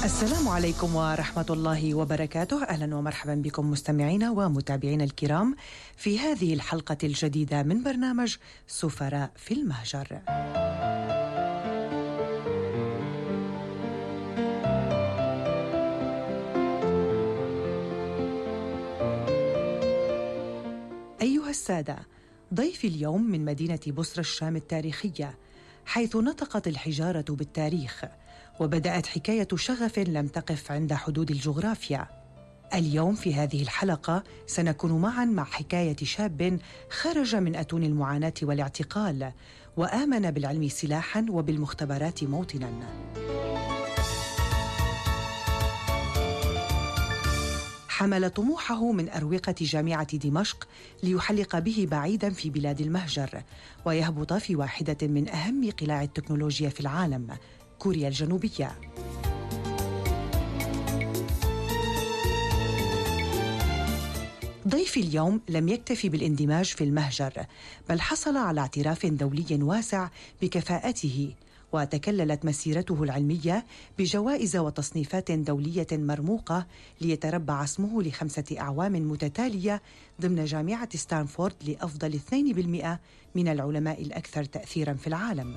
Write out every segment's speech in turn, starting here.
السلام عليكم ورحمة الله وبركاته. أهلا ومرحبا بكم مستمعينا ومتابعينا الكرام في هذه الحلقة الجديدة من برنامج سفراء في المهجر. أيها السادة، ضيفي اليوم من مدينة بصرة الشام التاريخية، حيث نطقت الحجارة بالتاريخ وبدأت حكاية شغف لم تقف عند حدود الجغرافيا. اليوم في هذه الحلقة سنكون معا مع حكاية شاب خرج من أتون المعاناة والاعتقال وآمن بالعلم سلاحا وبالمختبرات موطنا. حمل طموحه من أروقة جامعة دمشق ليحلق به بعيدا في بلاد المهجر ويهبط في واحدة من أهم قلاع التكنولوجيا في العالم، كوريا الجنوبية. ضيفي اليوم لم يكتفي بالاندماج في المهجر، بل حصل على اعتراف دولي واسع بكفاءته، وتكللت مسيرته العلمية بجوائز وتصنيفات دولية مرموقة ليتربع اسمه ل5 أعوام متتالية ضمن جامعة ستانفورد لأفضل 2% من العلماء الأكثر تأثيراً في العالم.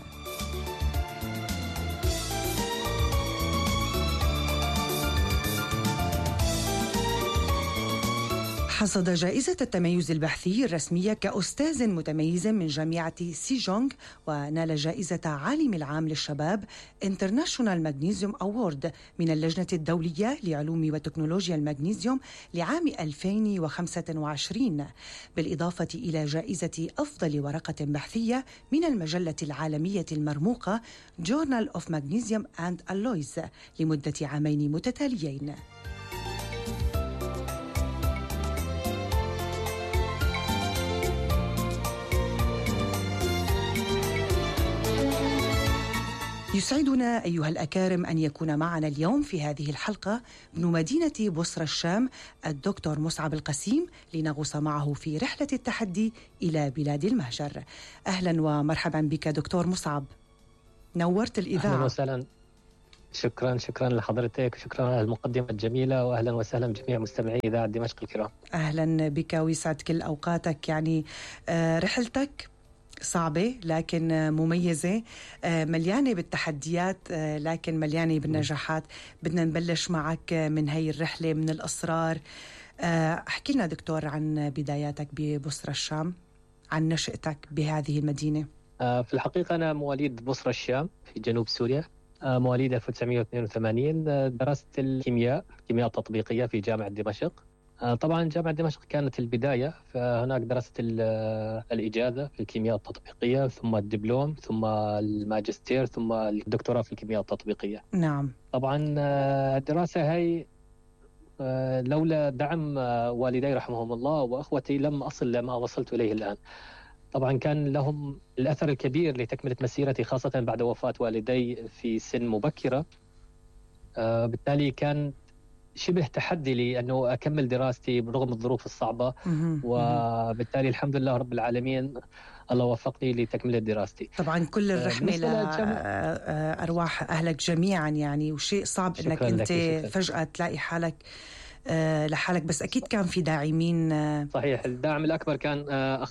حصد جائزة التميز البحثي الرسمية كأستاذ متميز من جامعة سيجونغ، ونال جائزة عالم العام للشباب International Magnesium Award من اللجنة الدولية لعلوم وتكنولوجيا المغنيسيوم لعام 2025، بالإضافة إلى جائزة أفضل ورقة بحثية من المجلة العالمية المرموقة Journal of Magnesium and Alloys لمدة 2 متتاليين. يسعدنا أيها الأكارم أن يكون معنا اليوم في هذه الحلقة ابن مدينة بصرة الشام الدكتور مصعب القسيم لنغوص معه في رحلة التحدي إلى بلاد المهجر. أهلا ومرحبا بك دكتور مصعب، نورت الإذاعة. أهلا وسهلا، شكرا لحضرتك، شكرا على المقدمة الجميلة، وأهلا وسهلا بجميع مستمعي إذاعة دمشق الكرام. أهلا بك ويسعد كل أوقاتك. يعني رحلتك صعبة لكن مميزة، مليانة بالتحديات لكن مليانة بالنجاحات. بدنا نبلش معك من هاي الرحلة، من الأسرار. احكي لنا دكتور عن بداياتك ببصرة الشام، عن نشأتك بهذه المدينة. في الحقيقة أنا مواليد بصرة الشام في جنوب سوريا، مواليد 1982. درست الكيمياء التطبيقية في جامعة دمشق. طبعا جامعة دمشق كانت البداية، فهناك درست الإجازة في الكيمياء التطبيقية، ثم الدبلوم، ثم الماجستير، ثم الدكتوراه في الكيمياء التطبيقية. نعم. طبعا الدراسة هاي لولا دعم والدي رحمهم الله وأخوتي لم أصل لما وصلت إليه الآن. طبعا كان لهم الأثر الكبير لتكملة مسيرتي، خاصة بعد وفاة والدي في سن مبكرة. بالتالي كان شبه تحدي لي أنه أكمل دراستي برغم الظروف الصعبة، وبالتالي الحمد لله رب العالمين الله وفقني لتكملة دراستي. طبعا كل الرحمة لأرواح أهلك جميعا، يعني وشيء صعب أنك أنت فجأة تلاقي حالك لحالك، بس أكيد كان في داعمين. صحيح، الداعم الأكبر كان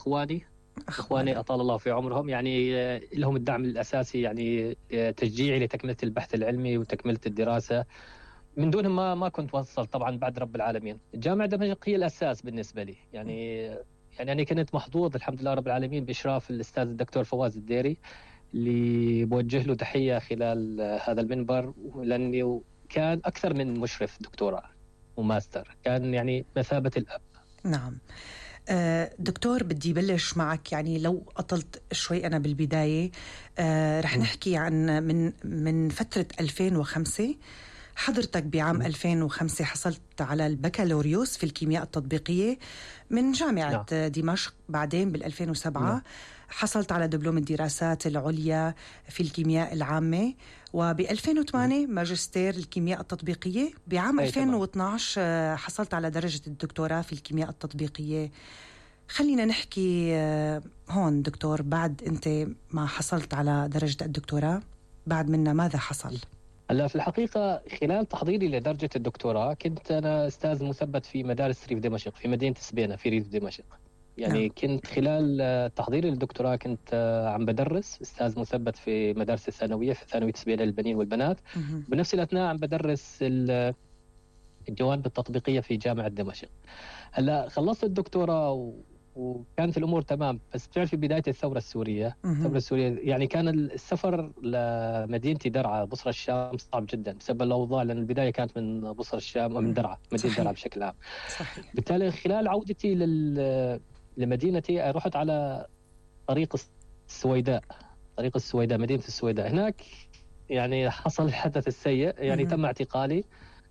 أخواني أطال الله في عمرهم، يعني لهم الدعم الأساسي، يعني تشجيعي لتكملة البحث العلمي وتكملة الدراسة. من دونهم ما كنت وصل طبعا بعد رب العالمين. الجامعة دمشق هي الأساس بالنسبة لي، يعني أنا كنت محظوظ الحمد لله رب العالمين بإشراف الأستاذ الدكتور فواز الديري، اللي بوجه له تحية خلال هذا المنبر، لأنه كان أكثر من مشرف دكتوراه وماستر، كان يعني مثابة الأب. نعم. دكتور، بدي بلش معك، يعني لو أطلت شوي أنا بالبداية. رح نحكي عن من فترة 2005. حضرتك بعام 2005 حصلت على البكالوريوس في الكيمياء التطبيقية من جامعة دمشق. بعدين بال2007 حصلت على دبلوم الدراسات العليا في الكيمياء العامة، وب2008 ماجستير الكيمياء التطبيقية. بعام 2012 حصلت على درجة الدكتوراه في الكيمياء التطبيقية. خلينا نحكي هون دكتور، بعد أنت ما حصلت على درجة الدكتوراه، بعد منا ماذا حصل؟ هلا في الحقيقة خلال تحضيري لدرجة الدكتوراه كنت أنا أستاذ مثبت في مدارس ريف دمشق في مدينة سبينة في ريف دمشق. يعني نعم. كنت خلال تحضيري للدكتوراه كنت عم بدرس أستاذ مثبت في مدارس الثانوية في ثانوية سبينة للبنين والبنات. مهم. بنفس الأثناء عم بدرس الجوانب التطبيقية في جامعة دمشق. هلا خلصت الدكتوراه وكانت الامور تمام، بس بتعرف في بدايه الثوره السوريه، مهم. يعني كان السفر لمدينتي درعا بصرة الشام صعب جدا بسبب الاوضاع، لان البدايه كانت من بصرة الشام ومن درعا، مدينه درعا صحيح. بشكل عام. صحيح. بالتالي خلال عودتي لمدينتي رحت على طريق السويداء، طريق السويداء، مدينه السويداء. هناك يعني حصل الحدث السيء، يعني مهم. تم اعتقالي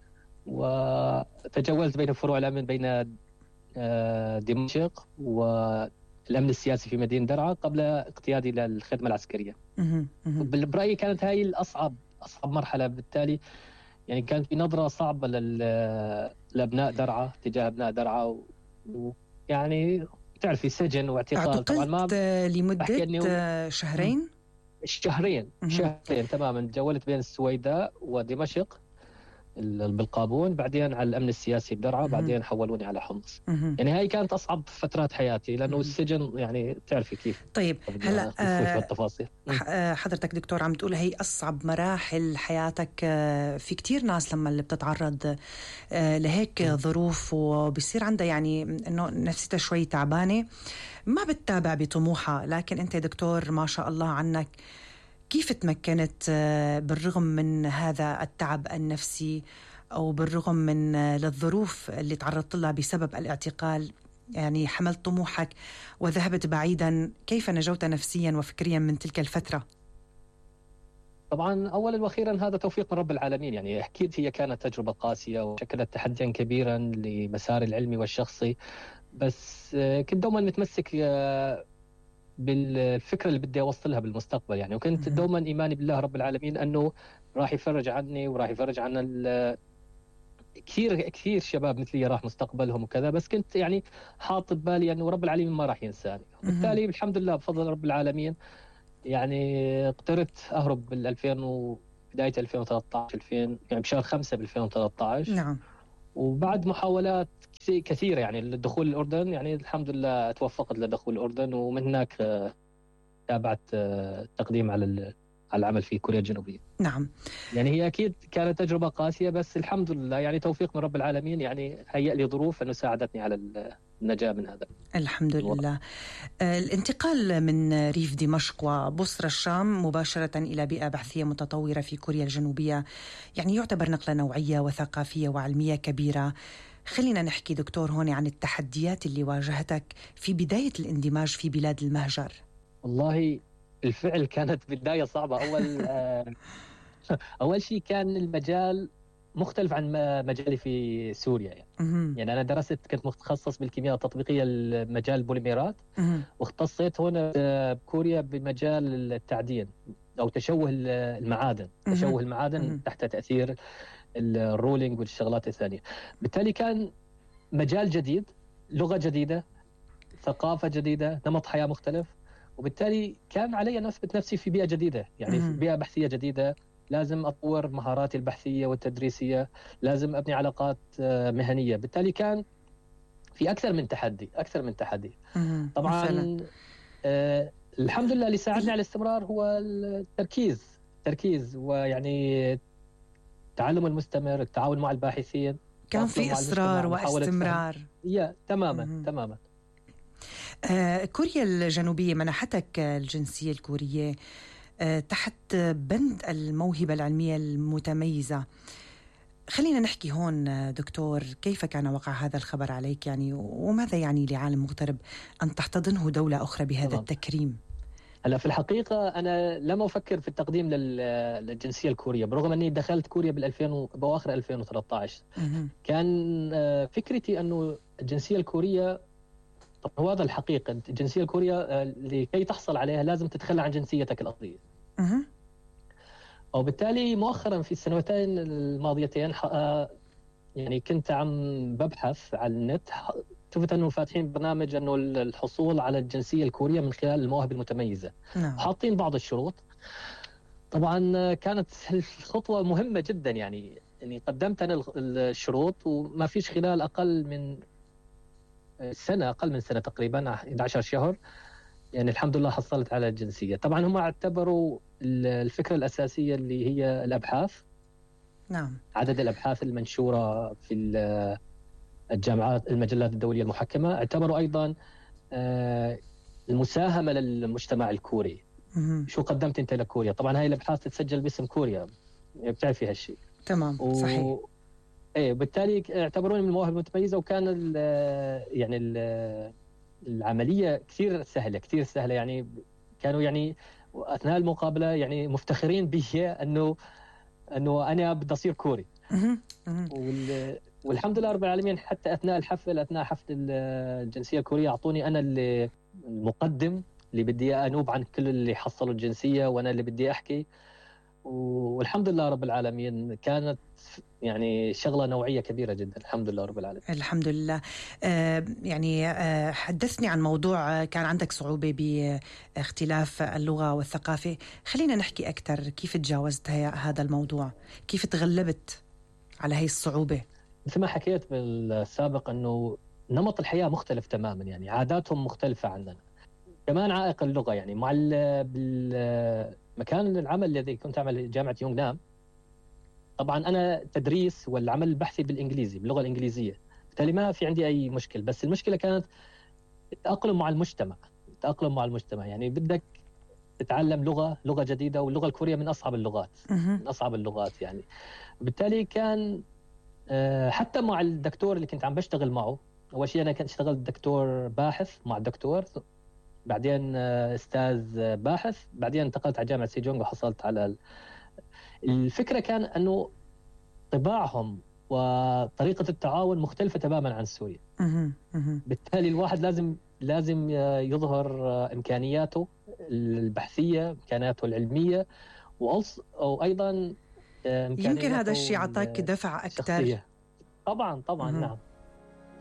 وتجولت بين فروع الامن بين دمشق والأمن السياسي في مدينة درعا قبل اقتيادي للخدمة العسكرية. مهم. مهم. برأيي كانت هاي أصعب مرحلة. بالتالي يعني كانت في نظرة صعبة لأبناء درعا، تجاه أبناء درعا، ويعني تعرفي سجن واعتقال. طبعا اعتقلت ما لمدة بحكي أنه شهرين. شهرين مهم. تماما. جولت بين السويداء ودمشق بالقابون، بعدين على الامن السياسي بدرعا، مهم. بعدين حولوني على حمص. مهم. يعني هاي كانت اصعب فترات حياتي، لانه مهم. السجن يعني تعرفي كيف. طيب قبل هلا ما نفوت في التفاصيل. حضرتك دكتور عم تقول هي أصعب مراحل حياتك. في كتير ناس لما اللي بتتعرض لهيك ظروف وبصير عندها يعني إنه نفسيتها شوي تعبانة، ما بتتابع بطموحها. لكن أنت دكتور ما شاء الله عنك، كيف تمكنت بالرغم من هذا التعب النفسي أو بالرغم من الظروف اللي تعرضت لها بسبب الاعتقال، يعني حملت طموحك وذهبت بعيدا؟ كيف نجوت نفسيا وفكريا من تلك الفترة؟ طبعا اولا واخيرا هذا توفيق من رب العالمين. يعني اكيد هي كانت تجربه قاسيه وشكلت تحديا كبيرا لمساري العلمي والشخصي، بس كنت دوما متمسك بالفكره اللي بدي اوصلها بالمستقبل يعني. وكنت مهم. دوما ايماني بالله رب العالمين انه راح يفرج عني وراح يفرج عن كثير شباب مثلي راح مستقبلهم وكذا. بس كنت يعني حاط ببالي انه رب العالمين ما راح ينساني. مهم. وبالتالي الحمد لله بفضل رب العالمين يعني قدرت اهرب بال 2000 بدايه 2013 يعني بشهر 5 ب 2013. نعم. وبعد محاولات كثيره يعني للدخول الاردن، يعني الحمد لله توفقت لدخول الاردن. ومن هناك تابعت التقديم على العمل في كوريا الجنوبيه. نعم. يعني هي اكيد كانت تجربه قاسيه، بس الحمد لله يعني توفيق من رب العالمين، يعني هيأ لي ظروف انه ساعدتني على النجاه من هذا الحمد الوضع. لله. الانتقال من ريف دمشق وبصرة الشام مباشرة إلى بيئة بحثية متطورة في كوريا الجنوبية يعني يعتبر نقلة نوعية وثقافية وعلمية كبيرة. خلينا نحكي دكتور هون عن التحديات اللي واجهتك في بداية الاندماج في بلاد المهجر. والله الفعل كانت بدايه صعبه. اول شيء كان المجال مختلف عن مجالي في سوريا يعني. مهم. يعني انا كنت متخصص بالكيمياء التطبيقيه لمجال البوليميرات، مهم. واختصيت هنا بكوريا بمجال التعدين او تشوه المعادن، مهم. تشوه المعادن مهم. تحت تاثير الرولينج والشغلات الثانيه. بالتالي كان مجال جديد، لغه جديده، ثقافه جديده، نمط حياه مختلف. وبالتالي كان علي ان اثبت نفسي في بيئه جديده، يعني في مهم. بيئه بحثيه جديده. لازم اطور مهاراتي البحثيه والتدريسيه، لازم ابني علاقات مهنيه. بالتالي كان في اكثر من تحدي. مهم. فعلا. طبعا الحمد لله اللي ساعدني على الاستمرار هو التركيز ويعني التعلم المستمر، التعاون مع الباحثين، كان تواصلهم في مع إصرار المجتمع، محاولة فهم. واستمرار. تماما مهم. تماما. كوريا الجنوبية منحتك الجنسية الكورية تحت بند الموهبة العلمية المتميزة. خلينا نحكي هون دكتور، كيف كان وقع هذا الخبر عليك يعني، وماذا يعني لعالم مغترب أن تحتضنه دولة أخرى بهذا تمام. التكريم؟ هلا في الحقيقة أنا لم أفكر في التقديم للجنسية الكورية، برغم أني دخلت كوريا بأواخر 2013. مهم. كان فكرتي أنه الجنسية الكورية، طب هذا الحقيقة الجنسية الكورية لكي تحصل عليها لازم تتخلى عن جنسيتك الأصلية. مهم. وبالتالي مؤخرا في السنوتين الماضيتين يعني كنت عم ببحث على النت، شفت انه فاتحين برنامج انه الحصول على الجنسيه الكوريه من خلال المواهب المتميزه، نعم. حاطين بعض الشروط. طبعا كانت الخطوة مهمة جدا، يعني قدمت أنا الشروط، وما فيش خلال أقل من سنة تقريبا 11 شهر، يعني الحمد لله حصلت على الجنسية. طبعا هم اعتبروا الفكرة الأساسية اللي هي الأبحاث. نعم. عدد الأبحاث المنشورة في الجامعات، المجلات الدولية المحكمة. اعتبروا أيضا المساهمة للمجتمع الكوري. شو قدمت أنت لكوريا؟ طبعا هاي الأبحاث تتسجل باسم كوريا، بتعرفي هالشيء. تمام. صحيح. ايه، بالتالي اعتبروني من المواهب المتميزة، وكان يعني العملية كثير سهلة يعني. كانوا يعني أثناء المقابلة يعني مفتخرين بي أنه أنا بدي أصير كوري. والحمد لله رب العالمين، حتى أثناء حفل الجنسية الكورية أعطوني أنا المقدم اللي بدي أنوب عن كل اللي حصلوا الجنسية، وأنا اللي بدي أحكي. والحمد لله رب العالمين، كانت يعني شغلة نوعية كبيرة جدا. الحمد لله رب العالمين. الحمد لله. يعني حدثني عن موضوع كان عندك صعوبة باختلاف اللغة والثقافة. خلينا نحكي أكثر، كيف تجاوزت هذا الموضوع؟ كيف تغلبت على هاي الصعوبة؟ مثل ما حكيت بالسابق أنه نمط الحياة مختلف تماما، يعني عاداتهم مختلفة عننا. كمان عائق اللغة، يعني مع مكان العمل الذي كنت أعمل جامعة يونغ نام، طبعا أنا تدريس والعمل البحثي بالإنجليزي، باللغة الإنجليزية، بالتالي ما في عندي أي مشكل. بس المشكلة كانت التأقلم مع المجتمع. يعني بدك تتعلم لغة جديدة، واللغة الكورية من أصعب اللغات يعني. بالتالي كان حتى مع الدكتور اللي كنت عم بشتغل معه، أول شيء أنا كنت اشتغلت دكتور باحث مع الدكتور، بعدين أستاذ باحث، بعدين انتقلت على جامعة سيجونغ وحصلت على الفكرة. كان أنه طباعهم وطريقة التعاون مختلفة تماما عن سوريا. بالتالي الواحد لازم يظهر إمكانياته البحثية، إمكانياته العلمية، وأيضا يمكن هذا الشيء عطاك دفع أكثر. طبعا. نعم.